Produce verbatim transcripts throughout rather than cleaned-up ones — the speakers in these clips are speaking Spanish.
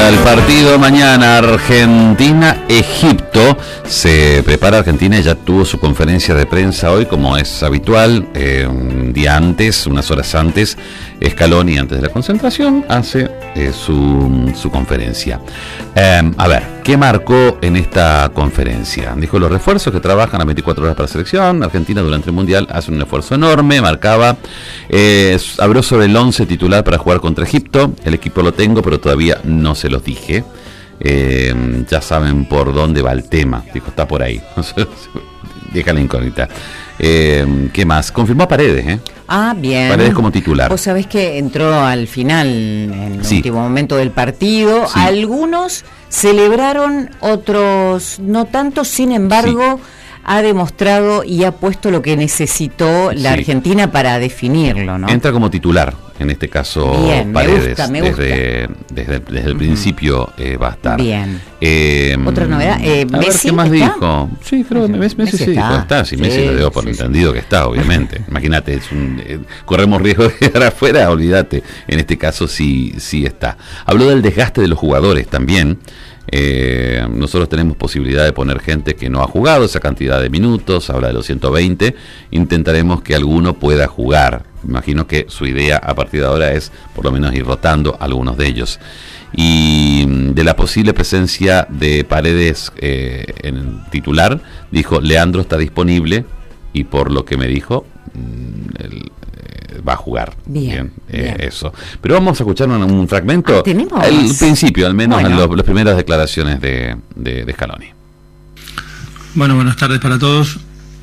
el partido mañana Argentina-Egipto. Se prepara Argentina y ya tuvo su conferencia de prensa hoy, como es habitual, eh, un día antes, unas horas antes. Scaloni, antes de la concentración, hace eh, su, su conferencia. Eh, a ver, ¿qué marcó en esta conferencia? Dijo los refuerzos que trabajan a veinticuatro horas para la selección. Argentina durante el Mundial hace un esfuerzo enorme, marcaba, eh, habló sobre el once titular para jugar contra Egipto. El equipo lo tengo, pero todavía no se los dije. Eh, ya saben por dónde va el tema. Dijo, está por ahí. Deja la incógnita. Eh, ¿Qué más? Confirmó a Paredes, ¿eh? Ah, bien. Paredes como titular. Vos sabés que entró al final, en el sí. último momento del partido. Sí. Algunos celebraron, otros no tanto. Sin embargo, sí. ha demostrado y ha puesto lo que necesitó la sí. Argentina para definirlo, ¿no? Entra como titular, en este caso bien, Paredes. Me gusta, me gusta. Desde, desde, desde el principio eh, va a estar. Bien. Eh, Otra novedad. Eh, a ¿Messi ver qué más está? dijo. Sí, creo que Messi, Messi, Messi sí dijo, está. Si sí, Messi lo dio por sí, entendido sí. que está, obviamente. Imagínate, es un, eh, corremos riesgo de quedar afuera, olvídate. En este caso sí, sí está. Habló del desgaste de los jugadores también. Eh, nosotros tenemos posibilidad de poner gente que no ha jugado esa cantidad de minutos, habla de los ciento veinte, intentaremos que alguno pueda jugar. Imagino que su idea a partir de ahora es por lo menos ir rotando a algunos de ellos. Y de la posible presencia de Paredes eh, en el titular, dijo, Leandro está disponible y por lo que me dijo, el, va a jugar. Bien, bien, bien. Eh, eso. Pero vamos a escuchar un, un fragmento. Ah, ¿tenemos? Al principio, al menos, bueno. en los, las primeras declaraciones de, de, de Scaloni. Bueno, buenas tardes para todos.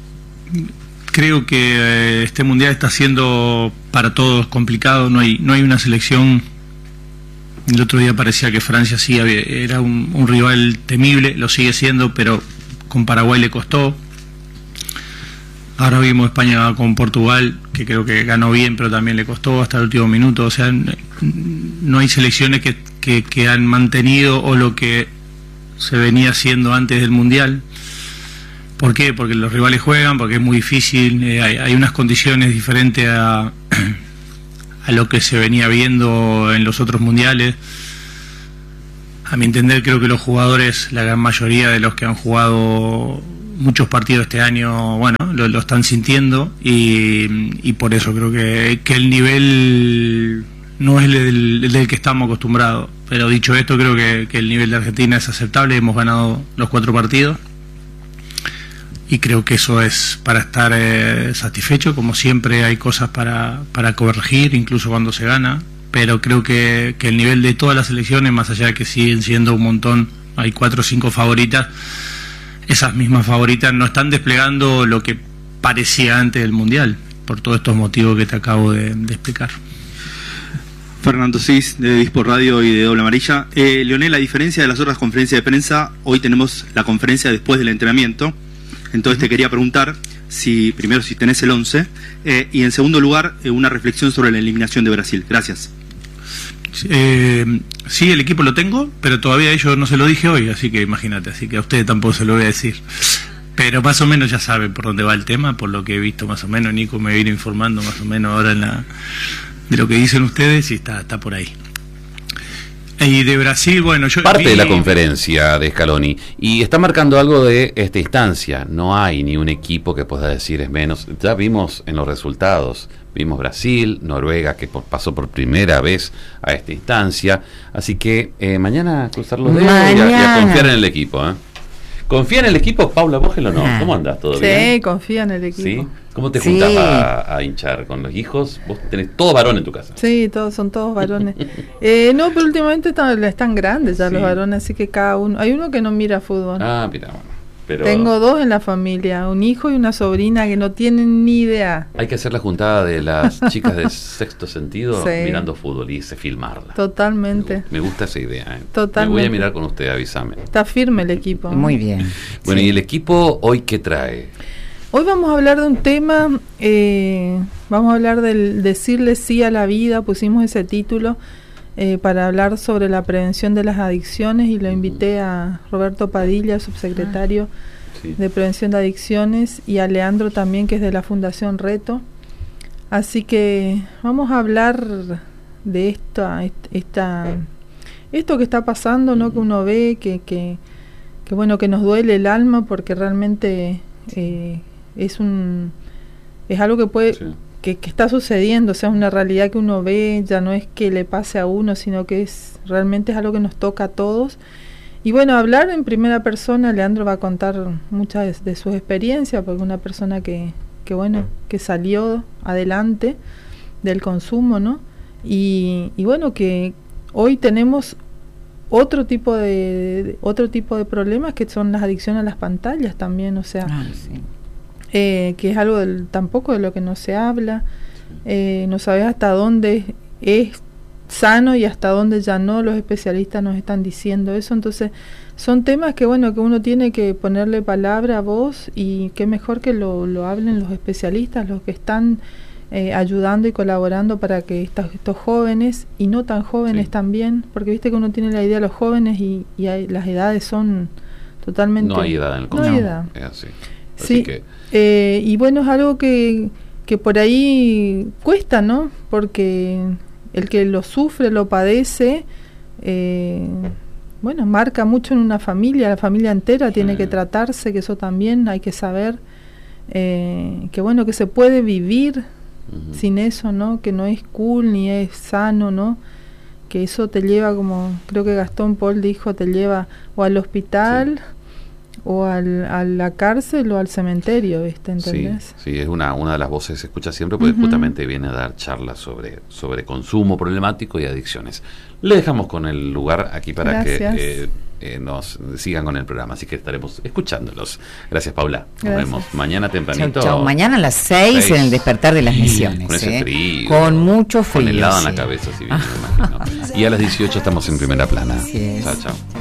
Creo que eh, este mundial está siendo para todos complicado. No hay, no hay una selección. El otro día parecía que Francia sí había, era un, un rival temible, lo sigue siendo, pero con Paraguay le costó. Ahora vimos España con Portugal, que creo que ganó bien, pero también le costó hasta el último minuto. O sea, no hay selecciones que, que, que han mantenido o lo que se venía haciendo antes del Mundial. ¿Por qué? Porque los rivales juegan, porque es muy difícil, eh, hay, hay unas condiciones diferentes a, a lo que se venía viendo en los otros mundiales. A mi entender, creo que los jugadores, la gran mayoría de los que han jugado muchos partidos este año, bueno, lo, lo están sintiendo y, y por eso creo que, que el nivel no es el del, el del que estamos acostumbrados. Pero dicho esto, creo que, que el nivel de Argentina es aceptable, hemos ganado los cuatro partidos y creo que eso es para estar eh, satisfecho. Como siempre hay cosas para, para corregir, incluso cuando se gana, pero creo que, que el nivel de todas las selecciones, más allá de que siguen siendo un montón, hay cuatro o cinco favoritas, esas mismas favoritas no están desplegando lo que parecía antes del Mundial, por todos estos motivos que te acabo de, de explicar. Fernando Cis, de Dispo Radio y de Doble Amarilla. Eh, Leonel, a diferencia de las otras conferencias de prensa, hoy tenemos la conferencia después del entrenamiento. Entonces te quería preguntar, si primero si tenés el once, eh, y en segundo lugar, eh, una reflexión sobre la eliminación de Brasil. Gracias. Eh, sí, el equipo lo tengo, pero todavía a ellos no se lo dije hoy, así que imagínate, así que a ustedes tampoco se lo voy a decir. Pero más o menos ya saben por dónde va el tema, por lo que he visto más o menos. Nico me viene informando más o menos ahora en la, de lo que dicen ustedes y está, está por ahí. Y de Brasil, bueno, yo parte vi... de la conferencia de Scaloni y está marcando algo de esta instancia. No hay ni un equipo que pueda decir es menos. Ya vimos en los resultados, vimos Brasil, Noruega, que por, pasó por primera vez a esta instancia. Así que eh, mañana cruzar los dedos y a, y a confiar en el equipo, ¿eh? ¿Confía en el equipo, Paula Vogel o no? ¿Cómo andás? ¿Todo sí, bien? Sí, confía en el equipo. ¿Sí? ¿Cómo te sí. juntás a, a hinchar con los hijos? Vos tenés todo varón en tu casa. Sí, todos son todos varones. eh, no, pero últimamente están, están grandes ya sí. los varones, así que cada uno... Hay uno que no mira fútbol. Ah, mira, bueno. Pero tengo dos en la familia, un hijo y una sobrina que no tienen ni idea. Hay que hacer la juntada de las chicas de Sexto Sentido sí. mirando fútbol y se filmarla. Totalmente. Me, me gusta esa idea. ¿eh? Totalmente. Me voy a mirar con usted, avísame. Está firme el equipo. Muy bien. Bueno, sí. ¿y el equipo hoy qué trae? Hoy vamos a hablar de un tema, eh, vamos a hablar del decirle sí a la vida, pusimos ese título. Eh, para hablar sobre la prevención de las adicciones y lo invité a Roberto Padilla, subsecretario ah, sí. de Prevención de Adicciones, y a Leandro también, que es de la Fundación Reto. Así que vamos a hablar de esta, esta esto que está pasando, ¿no? Que uno ve, que, que, que bueno, que nos duele el alma, porque realmente eh, es un es algo que puede... Sí. Que, que está sucediendo, o sea, es una realidad que uno ve, ya no es que le pase a uno, sino que es realmente es algo que nos toca a todos. Y bueno, hablar en primera persona, Leandro va a contar muchas de, de sus experiencias, porque una persona que, que bueno, que salió adelante del consumo, ¿no? Y, y bueno, que hoy tenemos otro tipo de, de otro tipo de problemas, que son las adicciones a las pantallas también, o sea, ah, sí. Eh, que es algo del, tampoco de lo que no se habla, eh, no sabes hasta dónde es sano y hasta dónde ya no, los especialistas nos están diciendo eso, entonces son temas que bueno, que uno tiene que ponerle palabra a voz, y qué mejor que lo, lo hablen los especialistas, los que están eh, ayudando y colaborando para que estos, estos jóvenes, y no tan jóvenes sí. también, porque viste que uno tiene la idea de los jóvenes y, y hay, las edades son totalmente... No hay edad en el consumo. No hay edad. Es así. Sí, así que... eh, y bueno, es algo que, que por ahí cuesta, ¿no? Porque el que lo sufre, lo padece, eh, bueno, marca mucho en una familia, la familia entera tiene sí. que tratarse, que eso también hay que saber, eh, que bueno, que se puede vivir uh-huh. sin eso, ¿no? Que no es cool ni es sano, ¿no? Que eso te lleva, como creo que Gastón Paul dijo, te lleva o al hospital... Sí. o al, a la cárcel o al cementerio, ¿viste? ¿Entendés? Sí, sí, es una, una de las voces que se escucha siempre, porque uh-huh. justamente viene a dar charlas sobre, sobre consumo problemático y adicciones. Le dejamos con el lugar aquí para Gracias. que eh, eh, nos sigan con el programa, así que estaremos escuchándolos. Gracias, Paula. Nos Gracias. vemos mañana tempranito. Chau, chau. Mañana a las seis, seis en el despertar de las misiones. Con ese ¿eh? frío. Con mucho frío. Con helado sí. en la cabeza, si bien me imagino. Y a las dieciocho estamos en Primera Plana. Chao, chao.